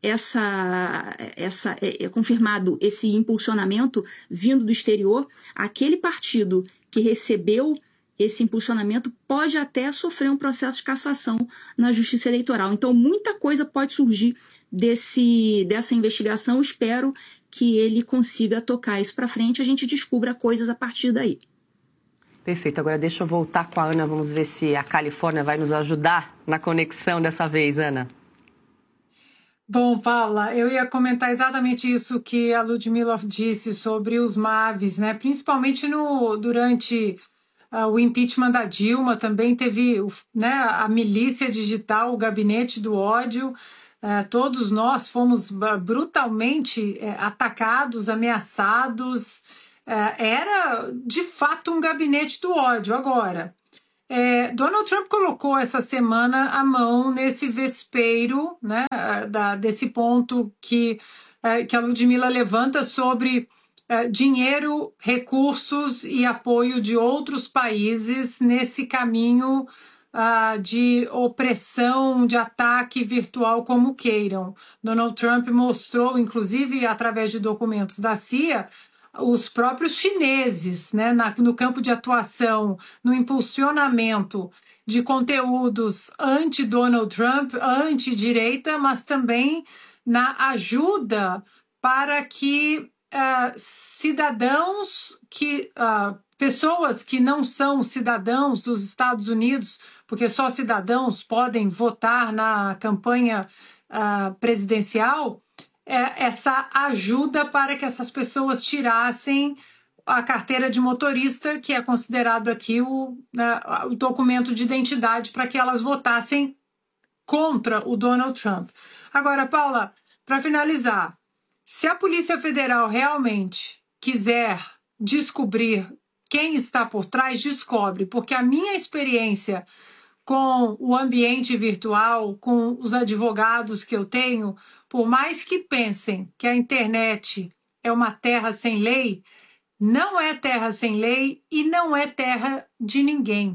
essa, essa é, é confirmado esse impulsionamento vindo do exterior, aquele partido que recebeu esse impulsionamento pode até sofrer um processo de cassação na Justiça Eleitoral. Então, muita coisa pode surgir desse, dessa investigação. Espero que ele consiga tocar isso para frente e a gente descubra coisas a partir daí. Perfeito. Agora deixa eu voltar com a Ana. Vamos ver se a Califórnia vai nos ajudar na conexão dessa vez, Ana. Bom, Paula, eu ia comentar exatamente isso que a Ludmila disse sobre os Mavis, né? Principalmente no, durante uh, o impeachment da Dilma, também teve, né, a milícia digital, o gabinete do ódio. Uh, todos nós fomos brutalmente uh, atacados, ameaçados. Uh, era, de fato, um gabinete do ódio. Agora, É, Donald Trump colocou essa semana a mão nesse vespeiro, né, da, desse ponto que, é, que a Ludmila levanta sobre é, dinheiro, recursos e apoio de outros países nesse caminho ah, de opressão, de ataque virtual, como queiram. Donald Trump mostrou, inclusive através de documentos da C I A, os próprios chineses, né, na, no campo de atuação, no impulsionamento de conteúdos anti-Donald Trump, anti-direita, mas também na ajuda para que uh, cidadãos, que, uh, pessoas que não são cidadãos dos Estados Unidos, porque só cidadãos podem votar na campanha uh, presidencial, essa ajuda para que essas pessoas tirassem a carteira de motorista, que é considerado aqui o, né, o documento de identidade para que elas votassem contra o Donald Trump. Agora, Paula, para finalizar, se a Polícia Federal realmente quiser descobrir quem está por trás, descobre, porque a minha experiência com o ambiente virtual, com os advogados que eu tenho, por mais que pensem que a internet é uma terra sem lei, não é terra sem lei e não é terra de ninguém.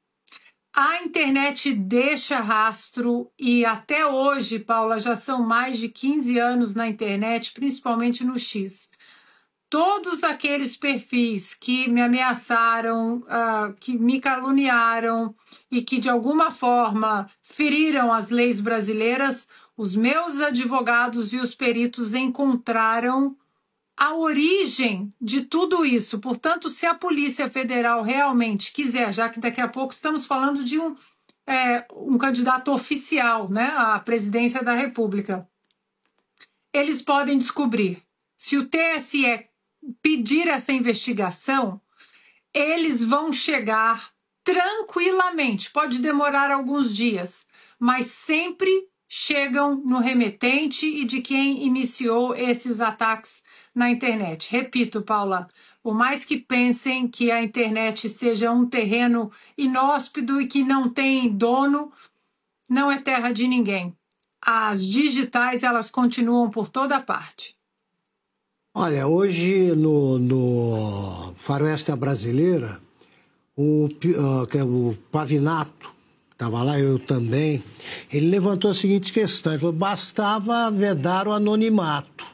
A internet deixa rastro e até hoje, Paula, já são mais de quinze anos na internet, principalmente no X. Todos aqueles perfis que me ameaçaram, uh, que me caluniaram e que de alguma forma feriram as leis brasileiras, os meus advogados e os peritos encontraram a origem de tudo isso. Portanto, se a Polícia Federal realmente quiser, já que daqui a pouco estamos falando de um, é, um candidato oficial, né, à presidência da República, eles podem descobrir. Se o T S E pedir essa investigação, eles vão chegar tranquilamente. Pode demorar alguns dias, mas sempre chegam no remetente e de quem iniciou esses ataques na internet. Repito, Paula, por mais que pensem que a internet seja um terreno inóspito e que não tem dono, não é terra de ninguém. As digitais, elas continuam por toda parte. Olha, hoje no, no Faroeste Brasileira, o, uh, o Pavinato, estava lá, eu também, ele levantou a seguinte questão, ele falou, bastava vedar o anonimato.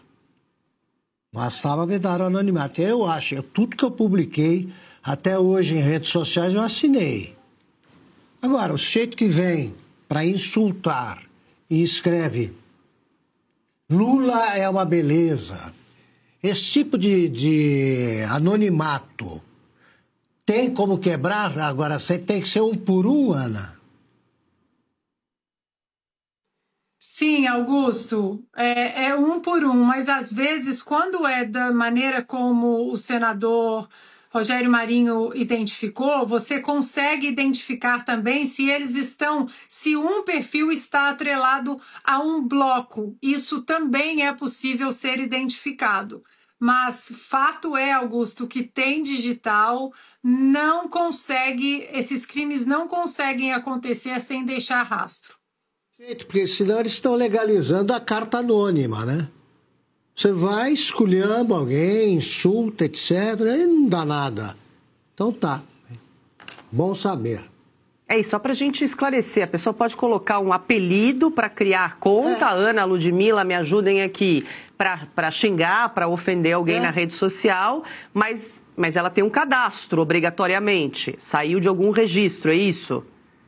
Bastava vedar o anonimato. Eu acho, eu, tudo que eu publiquei até hoje em redes sociais eu assinei. Agora, o sujeito que vem para insultar e escreve Lula é uma beleza, esse tipo de, de anonimato tem como quebrar? Agora, você tem que ser um por um, Ana? Sim, Augusto, é, é um por um, mas às vezes, quando é da maneira como o senador Rogério Marinho identificou, você consegue identificar também se eles estão, se um perfil está atrelado a um bloco. Isso também é possível ser identificado. Mas fato é, Augusto, que tem digital, não consegue, esses crimes não conseguem acontecer sem deixar rastro. Porque senão eles estão legalizando a carta anônima, né? Você vai esculhamba alguém, insulta, etcétera, e não dá nada. Então tá. Bom saber. É isso, só para a gente esclarecer, a pessoa pode colocar um apelido para criar conta, é. Ana, Ludmila, me ajudem aqui, para xingar, para ofender alguém é. na rede social, mas, mas ela tem um cadastro, obrigatoriamente. Saiu de algum registro, é isso?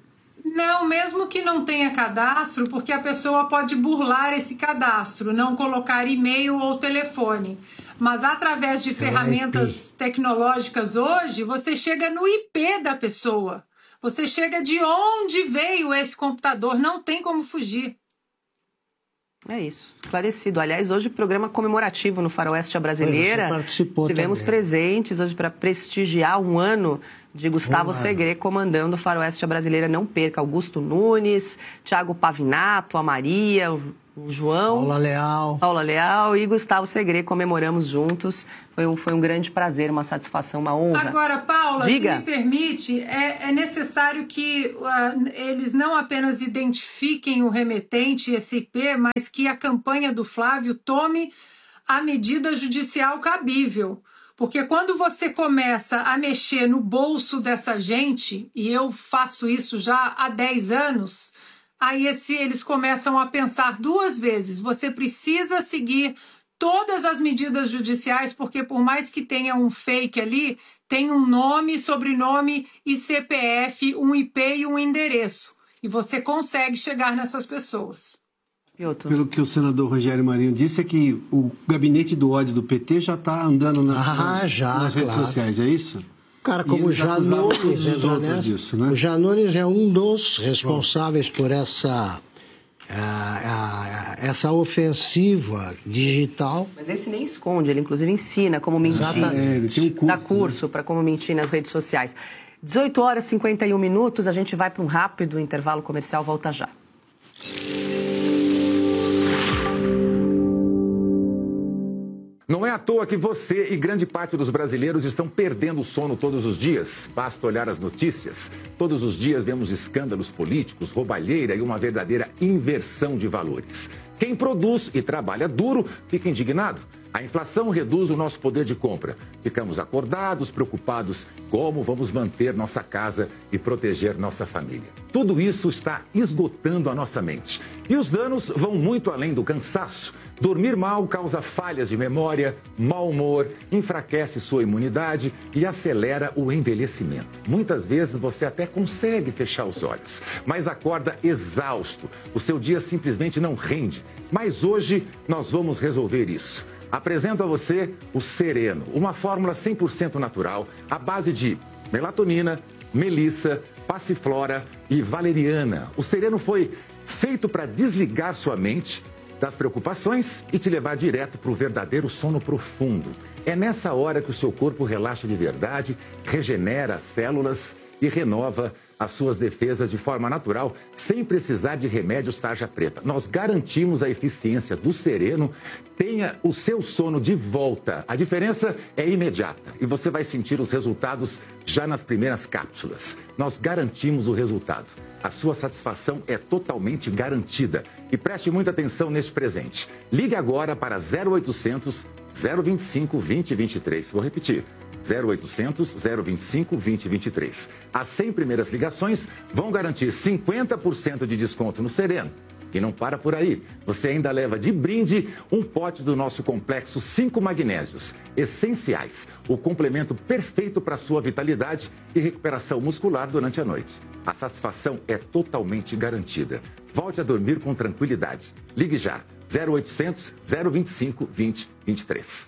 Não, mesmo que não tenha cadastro, porque a pessoa pode burlar esse cadastro, não colocar e-mail ou telefone. Mas através de ferramentas tecnológicas hoje, você chega no I P da pessoa. Você chega de onde veio esse computador, não tem como fugir. É isso, esclarecido. Aliás, hoje programa comemorativo no Faroeste Brasileira. Você participou Estivemos também. presentes hoje para prestigiar um ano de Gustavo Olá. Segre comandando o Faroeste Brasileira. Não perca, Augusto Nunes, Thiago Pavinato, a Maria, o João... Paula Leal. Paula Leal e Gustavo Segre, comemoramos juntos. Foi um, foi um grande prazer, uma satisfação, uma honra. Agora, Paula, Diga. se me permite, é, é necessário que uh, eles não apenas identifiquem o remetente, esse I P, mas que a campanha do Flávio tome a medida judicial cabível. Porque quando você começa a mexer no bolso dessa gente, e eu faço isso já há dez anos, aí esse, eles começam a pensar duas vezes. Você precisa seguir todas as medidas judiciais, porque por mais que tenha um fake ali, tem um nome, sobrenome e C P F, um I P e um endereço. E você consegue chegar nessas pessoas. Pelo que o senador Rogério Marinho disse, é que o gabinete do ódio do P T já está andando nas, Ah, já, nas redes claro. sociais, é isso? Cara, E como o eles acusaram todos Janones os entra outros nessa. disso, né? O Janones é um dos responsáveis por essa, ah, ah, essa ofensiva digital. Mas esse nem esconde, ele inclusive ensina como mentir. Exatamente. É, ele tem um curso, Dá curso para como mentir nas redes sociais. dezoito horas e cinquenta e um minutos, a gente vai para um rápido intervalo comercial, volta já. Não é à toa que você e grande parte dos brasileiros estão perdendo o sono todos os dias. Basta olhar as notícias. Todos os dias vemos escândalos políticos, roubalheira e uma verdadeira inversão de valores. Quem produz e trabalha duro fica indignado. A inflação reduz o nosso poder de compra. Ficamos acordados, preocupados como vamos manter nossa casa e proteger nossa família. Tudo isso está esgotando a nossa mente. E os danos vão muito além do cansaço. Dormir mal causa falhas de memória, mau humor, enfraquece sua imunidade e acelera o envelhecimento. Muitas vezes você até consegue fechar os olhos, mas acorda exausto. O seu dia simplesmente não rende. Mas hoje nós vamos resolver isso. Apresento a você o Sereno, uma fórmula cem por cento natural, à base de melatonina, melissa, passiflora e valeriana. O Sereno foi feito para desligar sua mente das preocupações e te levar direto para o verdadeiro sono profundo. É nessa hora que o seu corpo relaxa de verdade, regenera as células e renova as suas defesas de forma natural, sem precisar de remédios tarja preta. Nós garantimos a eficiência do Sereno. Tenha o seu sono de volta. A diferença é imediata e você vai sentir os resultados já nas primeiras cápsulas. Nós garantimos o resultado. A sua satisfação é totalmente garantida. E preste muita atenção neste presente. Ligue agora para zero oitocentos, zero vinte e cinco, vinte, vinte e três. Vou repetir. zero oitocentos, zero vinte e cinco, vinte, vinte e três. As cem primeiras ligações vão garantir cinquenta por cento de desconto no Sereno. E não para por aí. Você ainda leva de brinde um pote do nosso complexo cinco magnésios, essenciais, o complemento perfeito para a sua vitalidade e recuperação muscular durante a noite. A satisfação é totalmente garantida. Volte a dormir com tranquilidade. Ligue já. zero oitocentos, zero vinte e cinco, vinte, vinte e três.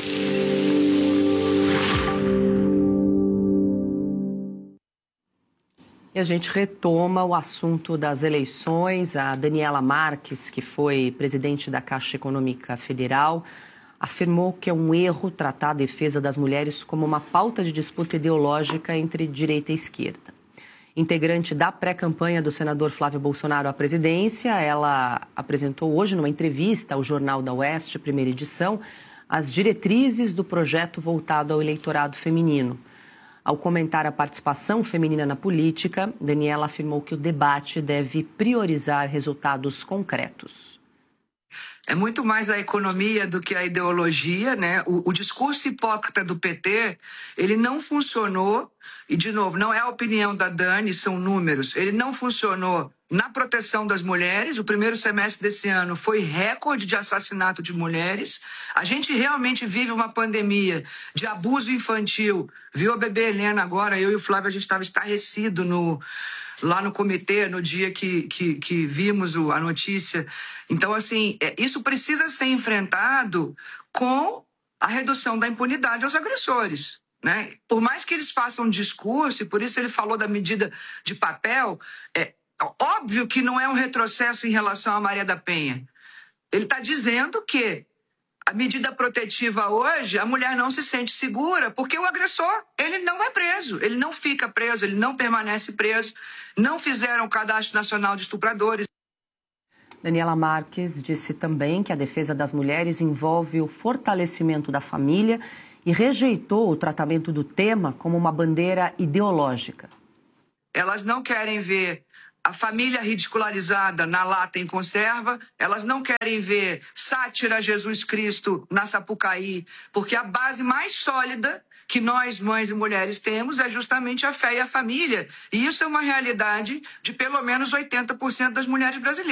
E a gente retoma o assunto das eleições. A Daniela Marques, que foi presidente da Caixa Econômica Federal, afirmou que é um erro tratar a defesa das mulheres como uma pauta de disputa ideológica entre direita e esquerda. Integrante da pré-campanha do senador Flávio Bolsonaro à presidência, ela apresentou hoje numa entrevista ao Jornal da Oeste, primeira edição, as diretrizes do projeto voltado ao eleitorado feminino. Ao comentar a participação feminina na política, Daniela afirmou que o debate deve priorizar resultados concretos. É muito mais a economia do que a ideologia, né? O, o discurso hipócrita do P T, ele não funcionou, e de novo, não é a opinião da Dani, são números, ele não funcionou na proteção das mulheres. O primeiro semestre desse ano foi recorde de assassinato de mulheres. A gente realmente vive uma pandemia de abuso infantil. Viu a bebê Helena agora, eu e o Flávio, a gente estava estarrecido no... lá no comitê, no dia que, que, que vimos o, a notícia. Então, assim, é, isso precisa ser enfrentado com a redução da impunidade aos agressores, né? Por mais que eles façam discurso, e por isso ele falou da medida de papel, é óbvio que não é um retrocesso em relação a Maria da Penha. Ele está dizendo que a medida protetiva hoje, a mulher não se sente segura, porque o agressor, ele não é preso, ele não fica preso, ele não permanece preso, não fizeram o Cadastro Nacional de Estupradores. Daniela Marques disse também que a defesa das mulheres envolve o fortalecimento da família e rejeitou o tratamento do tema como uma bandeira ideológica. Elas não querem ver a família ridicularizada na lata em conserva, elas não querem ver sátira a Jesus Cristo na Sapucaí, porque a base mais sólida que nós, mães e mulheres, temos é justamente a fé e a família. E isso é uma realidade de pelo menos oitenta por cento das mulheres brasileiras.